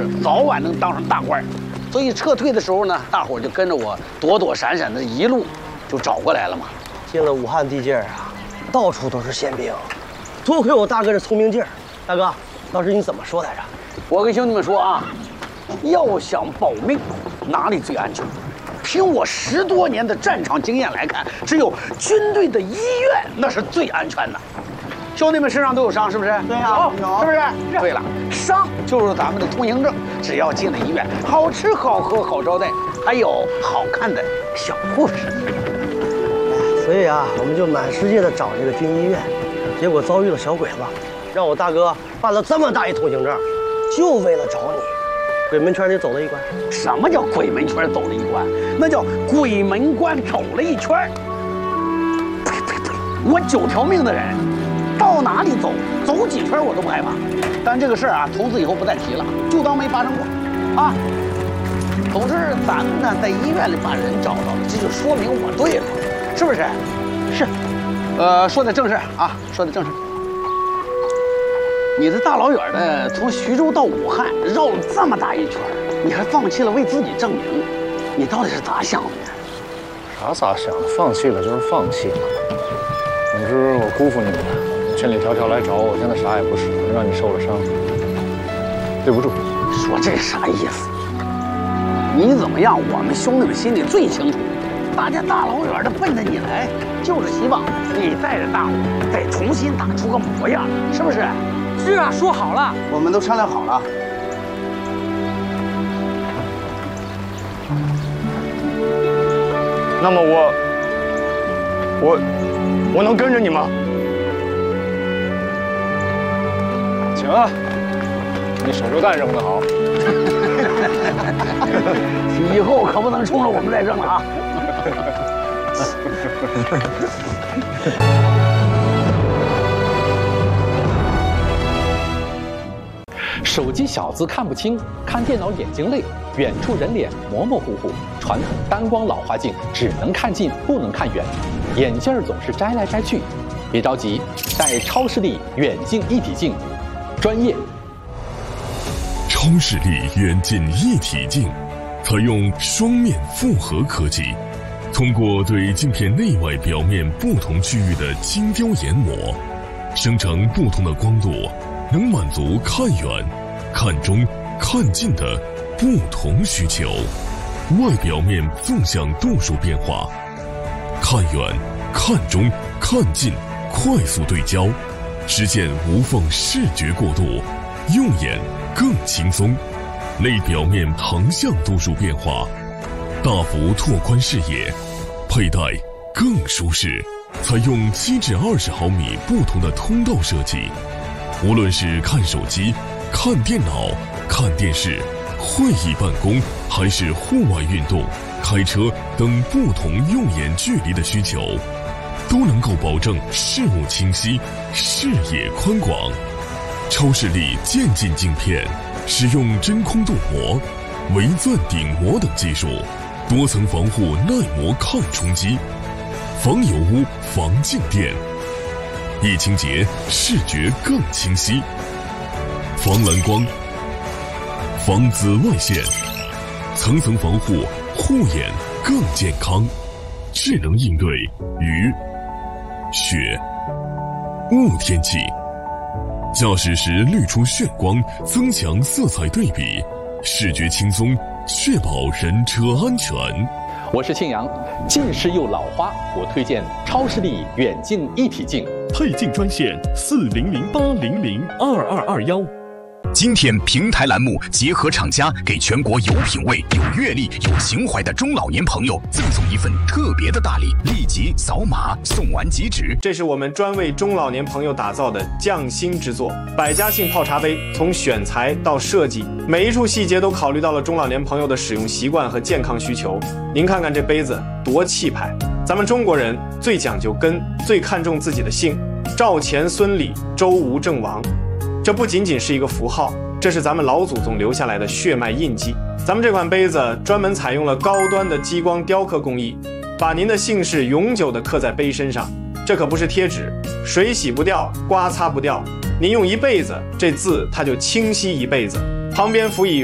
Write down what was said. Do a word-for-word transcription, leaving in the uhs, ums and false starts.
是早晚能当上大官。所以撤退的时候呢，大伙儿就跟着我躲躲闪闪的，一路就找过来了嘛。 进了武汉地界啊，到处都是宪兵，多亏我大哥这聪明劲儿。大哥，当时你怎么说来着？ 我跟兄弟们说啊，要想保命，哪里最安全？凭我十多年的战场经验来看，只有军队的医院那是最安全的。兄弟们身上都有伤，是不是？ 对呀， 有，是不是？对了，伤就是咱们的通行证。只要进了医院，好吃好喝好招待，还有好看的小护士。 所以啊，我们就满世界的找这个军医院，结果遭遇了小鬼子，让我大哥办了这么大一通行证，就为了找你。鬼门圈里走了一关。 什么叫鬼门圈走了一关？那叫鬼门关走了一圈。呸呸呸！我九条命的人，到哪里走，走几圈我都不害怕。但这个事儿啊，从此以后不再提了，就当没发生过，啊。总之，咱们呢在医院里把人找到了，这就说明我对了，是不是？是。呃，说点正事啊，说点正事。你这大老远的从徐州到武汉，绕了这么大一圈，你还放弃了为自己证明，你到底是咋想的呢？ 啥咋想的？放弃了就是放弃了。总之我辜负你们了，千里迢迢来找我，现在啥也不是，让你受了伤，对不住。 说这啥意思？你怎么样，我们兄弟们心里最清楚。大家大老远的奔着你来，就是希望你带着大伙再重新打出个模样，是不是？ 是啊，说好了， 我们都商量好了。 那么我，我，我能跟着你吗？行啊，你手榴弹扔得好。 以后可不能冲着我们再扔了啊！ 手机小字看不清，看电脑眼睛累，远处人脸模模糊糊，传统单光老花镜只能看近不能看远，眼镜总是摘来摘去。别着急，戴超视力远近一体镜，专业。 超视力远近一体镜采用双面复合科技，通过对镜片内外表面不同区域的精雕研磨，生成不同的光度，能满足看远、看中、看近的不同需求。外表面纵向度数变化，看远、看中、看近快速对焦，实现无缝视觉过渡，用眼更轻松。内表面横向度数变化，大幅拓宽视野，佩戴更舒适。采用七至二十毫米不同的通道设计，无论是看手机、看电脑、看电视、会议办公，还是户外运动、开车等不同用眼距离的需求，都能够保证视物清晰、视野宽广。超视力渐进镜片使用真空镀膜、微钻顶膜等技术，多层防护耐磨抗冲击，防油污、防静电，一清洁视觉更清晰，防蓝光、防紫外线，层层防护，护眼更健康，智能应对雨、雪、雾天气。驾驶时滤出眩光，增强色彩对比，视觉轻松，确保人车安全。 我是庆阳，近视又老花，我推荐超视力远近一体镜。 配镜专线四零零八零零二二二幺。 今天平台栏目结合厂家，给全国有品位、有阅历、有情怀的中老年朋友赠送一份特别的大礼，立即扫码送完即止。 这是我们专为中老年朋友打造的匠心之作，百家姓泡茶杯，从选材到设计，每一处细节都考虑到了中老年朋友的使用习惯和健康需求。您看看这杯子多气派！咱们中国人最讲究根，最看重自己的姓，赵钱孙李周吴郑王。这不仅仅是一个符号，这是咱们老祖宗留下来的血脉印记。咱们这款杯子专门采用了高端的激光雕刻工艺，把您的姓氏永久地刻在杯身上。这可不是贴纸，水洗不掉，刮擦不掉，您用一辈子，这字它就清晰一辈子。旁边辅以